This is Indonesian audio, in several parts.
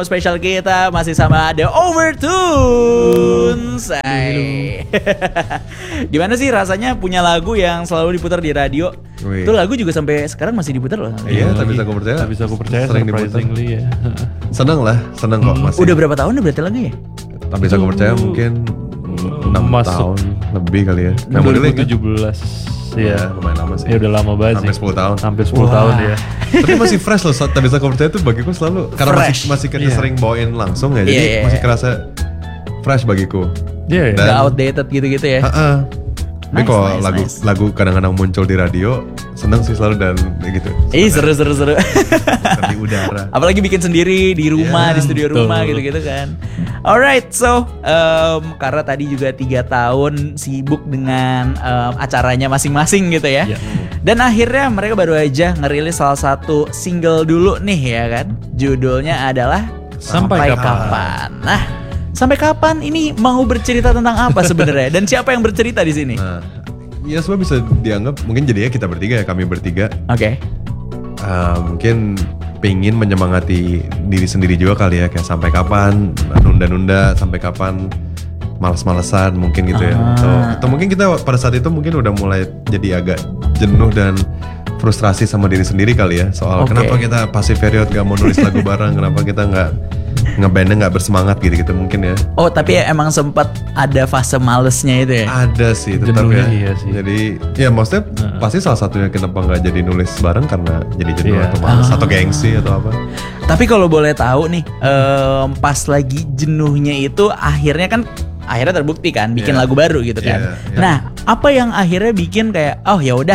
Spesial kita masih sama The Overtones. Gimana sih rasanya punya lagu yang selalu diputar di radio? Wih. Itu lagu juga sampai sekarang masih diputar loh. Iya, tak bisa aku percaya. Sering surprisingly ya. Seneng kok masih. Udah berapa tahun berarti lagu ya? Tak bisa aku percaya mungkin 6 tahun lebih kali ya. 2017. Iya, lumayan lama sih. Ya udah lama banget Hampir sih. 10 tahun. Hampir 10 tahun ya. Tapi masih fresh loh, tak bisa aku percaya tuh bagiku selalu. Karena masih kita sering bawain langsung ya, jadi masih kerasa fresh bagiku. Iya, Gak outdated gitu-gitu ya. Tapi kalau lagu kadang-kadang muncul di radio, seneng sih selalu dan gitu. Seru. Di udara. Apalagi bikin sendiri di rumah, di studio rumah gitu-gitu kan. Alright, so karena tadi juga 3 tahun sibuk dengan acaranya masing-masing gitu ya. Dan akhirnya mereka baru aja ngerilis salah satu single dulu nih ya kan. Judulnya adalah Sampai Kapan. Nah, sampai kapan ini mau bercerita tentang apa sebenarnya? Dan siapa yang bercerita di sini? Nah, ya semua bisa dianggap mungkin jadinya kita bertiga ya, kami bertiga. Oke. Mungkin pengen menyemangati diri sendiri juga kali ya, kayak sampai kapan nunda-nunda, sampai kapan males-malesan mungkin gitu ya. Atau mungkin kita pada saat itu mungkin udah mulai jadi agak jenuh dan frustrasi sama diri sendiri kali ya, soal kenapa kita passive period gak mau nulis lagu bareng, kenapa kita ngebandnya gak bersemangat gitu mungkin ya. Oh, tapi ya emang sempat ada fase malesnya itu ya? Ada sih, tetap ya. Iya sih. Jadi ya maksudnya pasti salah satunya kenapa gak jadi nulis bareng karena jadi jenuh atau males atau gengsi atau apa. Tapi kalau boleh tahu nih, pas lagi jenuhnya itu akhirnya terbukti kan bikin lagu baru gitu kan. Nah, apa yang akhirnya bikin kayak ya udah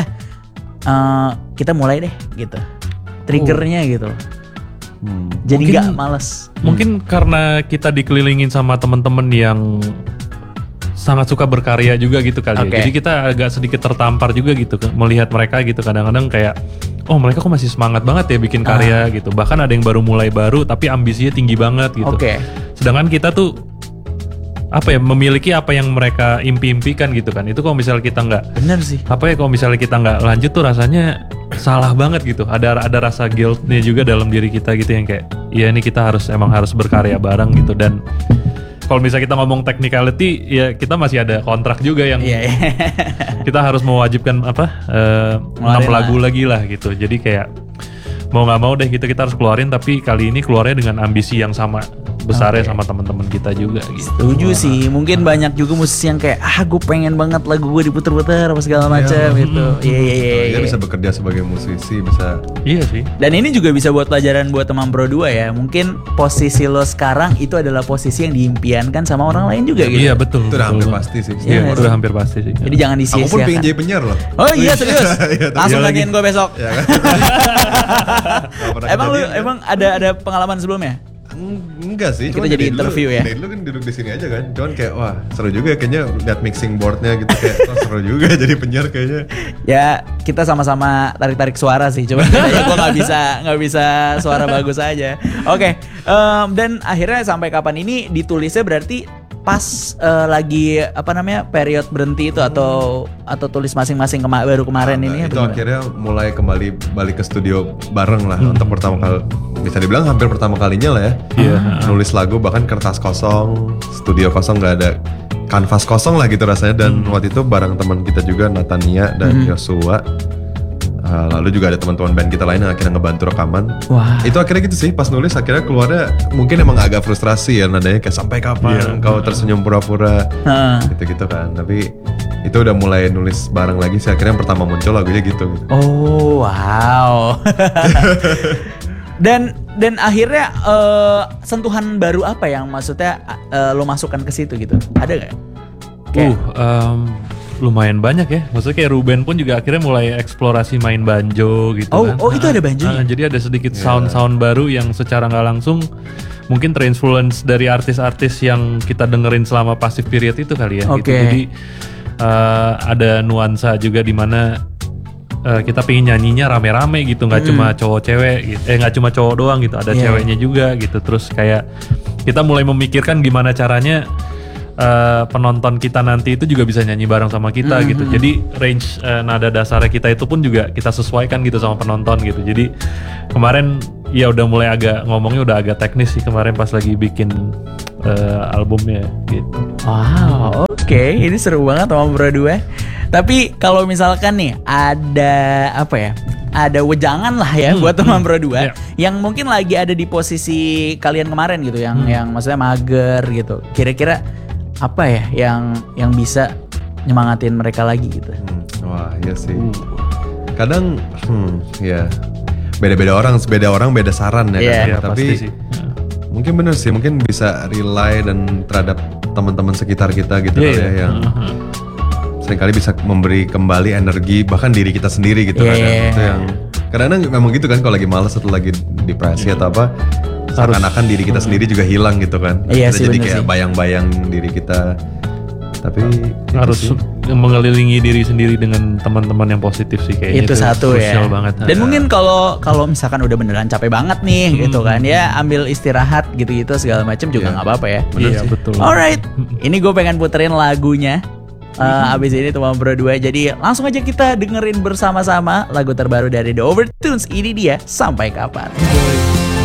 kita mulai deh gitu. Triggernya gitu. Jadi nggak males. Mungkin karena kita dikelilingin sama teman-teman yang sangat suka berkarya juga gitu kali ya. Jadi kita agak sedikit tertampar juga gitu melihat mereka gitu, kadang-kadang kayak mereka kok masih semangat banget ya bikin karya gitu. Bahkan ada yang baru tapi ambisinya tinggi banget gitu. Sedangkan kita tuh memiliki apa yang mereka impi-impikan gitu kan. Itu kalau misalnya kita nggak, bener sih. Kalau misalnya kita nggak lanjut tuh rasanya salah banget gitu. Ada rasa guilt-nya juga dalam diri kita gitu, yang kayak ini kita harus berkarya bareng gitu. Dan kalau misalnya kita ngomong technicality ya, kita masih ada kontrak juga yang kita harus mewajibkan 6 lagu lagi lah gitu. Jadi kayak mau nggak mau deh kita harus keluarin, tapi kali ini keluarnya dengan ambisi yang sama besarnya sama teman-teman kita juga gitu. Setuju sih, mungkin banyak juga musisi yang kayak gue pengen banget lagu gue diputer-puter apa segala macam gitu. Iya. Dia bisa bekerja sebagai musisi, bisa. Iya sih. Dan ini juga bisa buat pelajaran buat teman Pro 2 ya. Mungkin posisi lo sekarang itu adalah posisi yang diimpiankan sama orang lain juga gitu. Iya betul. Itu udah hampir pasti sih. Iya, udah hampir pasti sih. Jadi jangan disia-siakan. Aku pun pengen jadi penyiar loh. Oh iya, serius. Langsung nanyain gue besok. Ya, kan? Emang ada pengalaman sebelumnya? Enggak sih, kita jadi interview ya. Dari dulu kan duduk di sini aja kan. Cuman kayak seru juga kayaknya lihat mixing boardnya gitu, kayak seru juga jadi penyiar kayaknya. Ya kita sama-sama tarik-tarik suara sih, cuman gue nggak bisa suara bagus aja. Oke. Dan akhirnya sampai kapan ini ditulisnya berarti pas lagi period berhenti itu atau tulis masing-masing baru kemarin ini itu akhirnya mulai balik ke studio bareng lah untuk pertama kali, bisa dibilang hampir pertama kalinya lah ya. Nulis lagu, bahkan kertas kosong, studio kosong, nggak ada kanvas kosong lah gitu rasanya. Dan waktu itu bareng teman kita juga, Natania dan Yosua. Lalu juga ada teman-teman band kita lain yang akhirnya ngebantu rekaman. Itu akhirnya gitu sih, pas nulis akhirnya keluarnya mungkin emang agak frustrasi ya, nadanya kayak sampai kapan kau tersenyum pura-pura gitu-gitu kan. Tapi itu udah mulai nulis bareng lagi sih, akhirnya yang pertama muncul lagunya gitu. Oh wow. Dan akhirnya sentuhan baru apa yang maksudnya lo masukkan ke situ gitu? Ada gak? Lumayan banyak ya. Maksudnya kayak Ruben pun juga akhirnya mulai eksplorasi main banjo gitu kan. Oh itu ada banjonya? Jadi ada sedikit sound baru yang secara gak langsung mungkin terinfluence dari artis-artis yang kita dengerin selama passive period itu kali ya. Gitu. Jadi ada nuansa juga di mana kita pengen nyanyinya rame-rame gitu, nggak cuma cowok cewek gitu. Nggak cuma cowok doang gitu, ada ceweknya juga gitu. Terus kayak kita mulai memikirkan gimana caranya penonton kita nanti itu juga bisa nyanyi bareng sama kita gitu. Jadi range nada dasarnya kita itu pun juga kita sesuaikan gitu sama penonton gitu. Jadi kemarin ya udah mulai ngomongnya udah agak teknis sih kemarin pas lagi bikin albumnya gitu. Wow, oke. Ini seru banget Tomam Berdua. Tapi kalau misalkan nih ada apa ya? Ada wejangan lah ya buat Tomam Berdua yang mungkin lagi ada di posisi kalian kemarin gitu, yang maksudnya mager gitu. Kira-kira apa ya yang bisa nyemangatin mereka lagi gitu? Wah, iya sih. Kadang ya beda-beda orang beda saran ya kan. Ya, tapi pasti sih. Mungkin bener sih, mungkin bisa rely dan terhadap teman-teman sekitar kita gitu yang seringkali bisa memberi kembali energi bahkan diri kita sendiri gitu kan. Itu yang kadang-kadang memang gitu kan, kalau lagi malas atau lagi depresi atau apa, seakan-akan diri kita sendiri juga hilang gitu kan. Kita jadi kayak bayang-bayang diri kita. Tapi harus mengelilingi diri sendiri dengan teman-teman yang positif sih kayaknya. Itu satu ya. Banget. Dan mungkin kalau misalkan udah beneran capek banget nih gitu kan, ya ambil istirahat gitu-gitu segala macam juga nggak apa-apa ya. Iya betul. Alright, ini gue pengen puterin lagunya. Abis ini Tomam Berdua. Jadi langsung aja kita dengerin bersama-sama lagu terbaru dari The Overtones. Ini dia Sampai Kapan.